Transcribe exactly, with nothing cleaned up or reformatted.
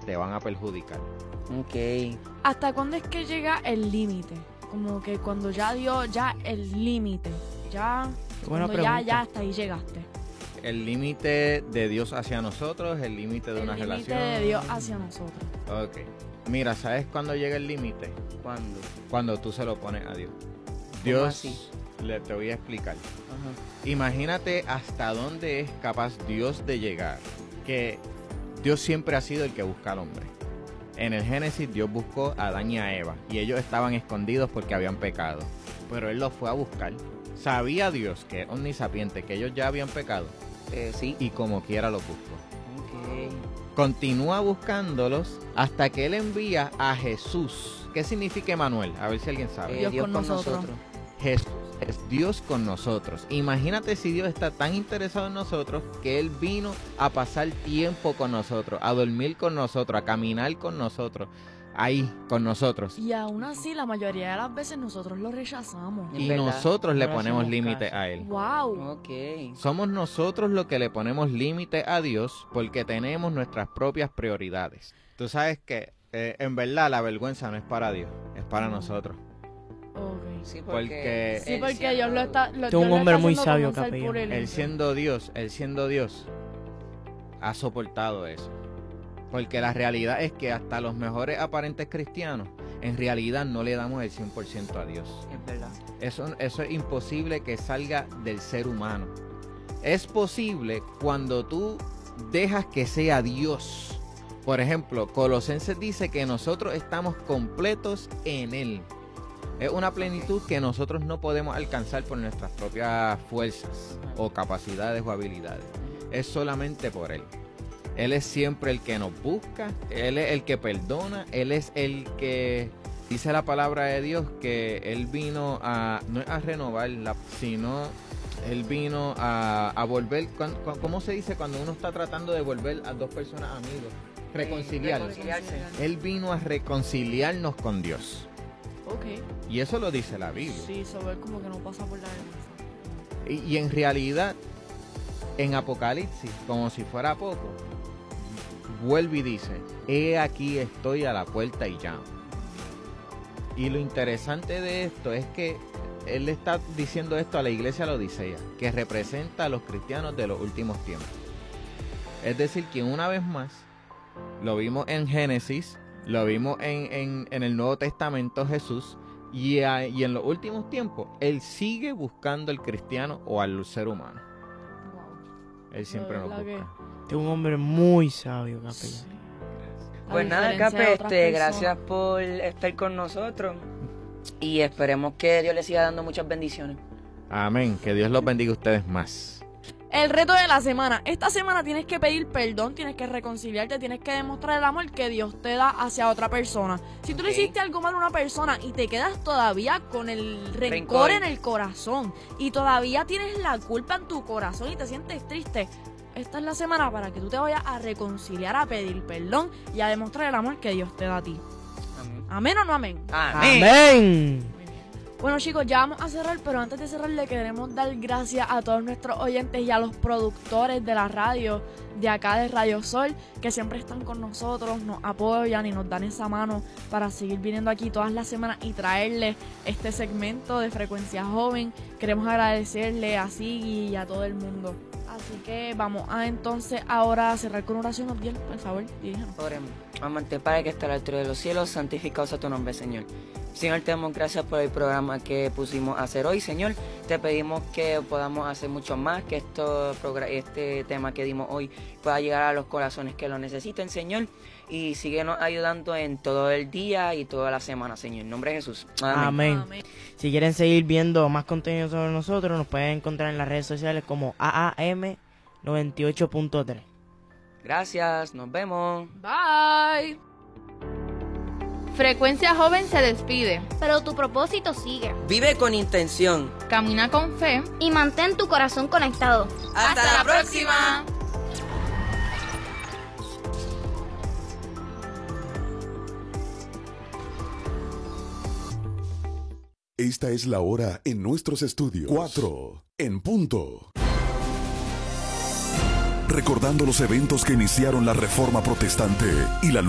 te van a perjudicar. Ok. ¿Hasta cuándo es que llega el límite? Como que cuando ya dio ya el límite, ya, Buena cuando ya, pregunta. ya hasta ahí llegaste. El límite de Dios hacia nosotros, el límite de El una límite relación. de Dios hacia nosotros. Ok. Mira, ¿sabes cuándo llega el límite? ¿Cuándo? Cuando tú se lo pones a Dios. ¿Cómo Dios, así? le, te voy a explicar. Ajá. Imagínate hasta dónde es capaz Dios de llegar. Que Dios siempre ha sido el que busca al hombre. En el Génesis Dios buscó a Adán y a Eva y ellos estaban escondidos porque habían pecado. Pero Él los fue a buscar. Sabía Dios, que es omnisapiente, que ellos ya habían pecado Eh, sí. y como quiera los buscó. Ok. Continúa buscándolos hasta que Él envía a Jesús. ¿Qué significa Emanuel? A ver si alguien sabe. Eh, Dios Dios con con nosotros. nosotros. Jesús es Dios con nosotros. Imagínate si Dios está tan interesado en nosotros que Él vino a pasar tiempo con nosotros, a dormir con nosotros, a caminar con nosotros, ahí con nosotros. Y aún así, la mayoría de las veces nosotros lo rechazamos. Es Y verdad. nosotros le No le ponemos hacemos límite caso. a Él. ¡Wow! Ok. Somos nosotros los que le ponemos límite a Dios porque tenemos nuestras propias prioridades. Tú sabes que eh, en verdad la vergüenza no es para Dios, es para nosotros. Ok. Sí, Porque- Sí, él porque siendo- Dios lo está. Lo, Tú Dios un lo hombre está muy haciendo sabio, comenzar capellán. por él. Él siendo Dios, Él siendo Dios, ha soportado eso. Porque la realidad es que hasta los mejores aparentes cristianos, en realidad no le damos el cien por ciento a Dios. Es verdad. Eso, eso es imposible que salga del ser humano. Es posible cuando tú dejas que sea Dios. Por ejemplo, Colosenses dice que nosotros estamos completos en Él. Es una plenitud que nosotros no podemos alcanzar por nuestras propias fuerzas o capacidades o habilidades. Es solamente por Él. Él es siempre el que nos busca, Él es el que perdona, Él es el que dice la palabra de Dios que Él vino a, no es a renovar, la, sino Él vino a, a volver, ¿cómo se dice cuando uno está tratando de volver a dos personas amigos? Reconciliar. Reconciliarse. Él vino a reconciliarnos con Dios. Ok. Y eso lo dice la Biblia. Sí, sobre como que no pasa por la vergüenza. Y, y en realidad, en Apocalipsis, como si fuera poco, vuelve y dice, he aquí estoy a la puerta y llamo. Y lo interesante de esto es que él está diciendo esto a la iglesia de la Odisea, que representa a los cristianos de los últimos tiempos. Es decir, que una vez más, lo vimos en Génesis, lo vimos en, en, en el Nuevo Testamento Jesús, y, a, y en los últimos tiempos, Él sigue buscando al cristiano o al ser humano. Wow. Él siempre De nos verdad busca. Tú eres un hombre muy sabio, capellán. Sí. A Pues nada, diferencia de Cape, otras este, personas. gracias por estar con nosotros y esperemos que Dios le siga dando muchas bendiciones. Amén. Que Dios los bendiga a ustedes más. El reto de la semana. Esta semana tienes que pedir perdón, tienes que reconciliarte, tienes que demostrar el amor que Dios te da hacia otra persona. Si tú le Ok. hiciste algo mal a una persona y te quedas todavía con el rencor, Rencor. en el corazón y todavía tienes la culpa en tu corazón y te sientes triste, esta es la semana para que tú te vayas a reconciliar, a pedir perdón y a demostrar el amor que Dios te da a ti. Amén. ¿Amén o no amén? Amén. Amén. Bueno, chicos, ya vamos a cerrar, pero antes de cerrar le queremos dar gracias a todos nuestros oyentes y a los productores de la radio de acá de Radio Sol, que siempre están con nosotros, nos apoyan y nos dan esa mano para seguir viniendo aquí todas las semanas y traerles este segmento de Frecuencia Joven. Queremos agradecerle a Sigui y a todo el mundo. Así que vamos a entonces ahora cerrar con oración, Abdiel, por favor, diríjanos. Oremos. Amante Padre que está al altura de los cielos, santificado sea tu nombre, Señor. Señor, te damos gracias por el programa que pusimos a hacer hoy, Señor. Te pedimos que podamos hacer mucho más, que esto, este tema que dimos hoy pueda llegar a los corazones que lo necesiten, Señor. Y síguenos ayudando en todo el día y toda la semana, Señor. En nombre de Jesús. Amén. Amén. Amén. Si quieren seguir viendo más contenido sobre nosotros, nos pueden encontrar en las redes sociales como A A M noventa y ocho punto tres. Gracias, nos vemos. Bye. Frecuencia Joven se despide. Pero tu propósito sigue. Vive con intención. Camina con fe. Y mantén tu corazón conectado. ¡Hasta, la próxima! Esta es la hora en nuestros estudios. Cuatro en punto. Recordando los eventos que iniciaron la Reforma Protestante y la